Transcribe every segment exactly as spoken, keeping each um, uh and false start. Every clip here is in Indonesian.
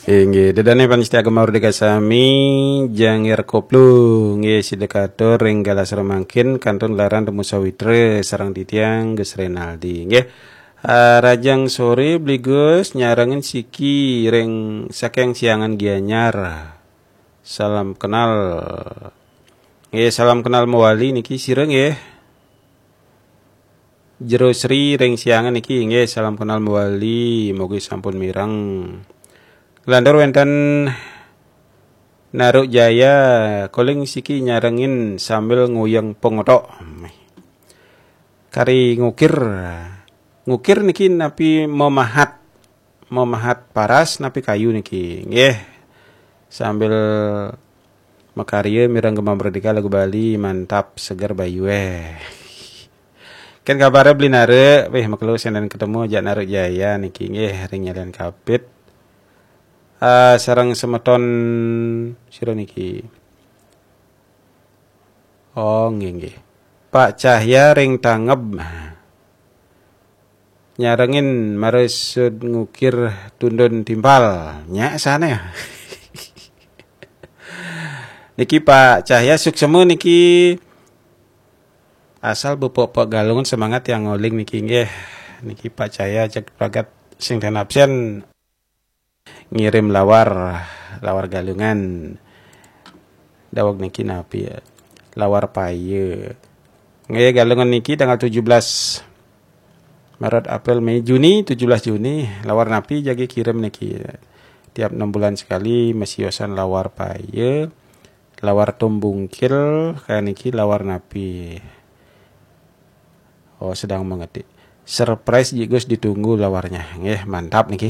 Inggih, dedane panitia agama Merdeka Sami Jangir Koplu nggih sidekatur ring galas remangkin kantun laran Temu Sawitre sareng titiang geus Renaldi nggih. Uh, rajang sore bligus nyarangin siki ring saking siangan Gianyar. Salam kenal. Nggih, salam kenal mewali niki sireng nggih. Jero Sri ring siangan niki nggih salam kenal mewali mugi sampun mirang. Landor wenten Naruk Jaya koling siki nyarengin sambil nguyeng pengotok. Kari ngukir. Ngukir niki napi memahat. Memahat paras napi kayu niki. Nggih. Sambil makarya mirang Gema Merdeka lagu Bali mantap segar bayu eh. Kan kabarnya beli nare, weh maklu senen ketemu jak Naruk Jaya niki nggih ring nyalen kapit. Uh, sarang semeton sira niki. Oh nggih nggih. Pak Cahya ring tangeb. Nyarengin maresud ngukir tundun timpal. Nya sana. Niki Pak Cahya suksemu niki asal bepok-pok galungan semangat yang ngoling niki nggih. Niki Pak Cahya cek pragat sing ten absen ngirim lawar lawar galungan dawag niki napi ya. Lawar paye nggih galungan niki tanggal tujuh belas Maret April Mei Juni tujuh belas Juni lawar napi jagi kirim niki tiap enam bulan sekali mesiosan lawar paye lawar tumbungkil kayak niki lawar napi. Oh sedang mengerti surprise jigus ditunggu lawarnya nggih mantap niki.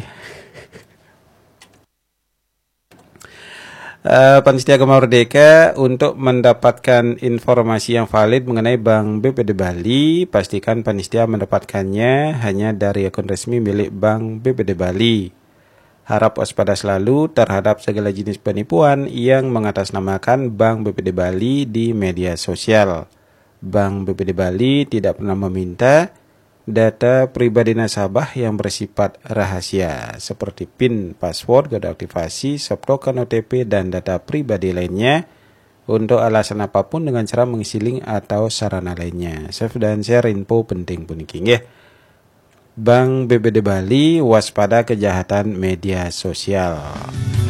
Uh, Panitia Agama Merdeka untuk mendapatkan informasi yang valid mengenai Bank B P D Bali, pastikan panitia mendapatkannya hanya dari akun resmi milik Bank B P D Bali. Harap waspada selalu terhadap segala jenis penipuan yang mengatasnamakan Bank B P D Bali di media sosial. Bank B P D Bali tidak pernah meminta data pribadi nasabah yang bersifat rahasia seperti PIN, password, kode aktivasi, soft token O T P, dan data pribadi lainnya untuk alasan apapun dengan cara mengisi link atau sarana lainnya. Save dan share info penting puniki nggih. Bank B P D Bali waspada kejahatan media sosial.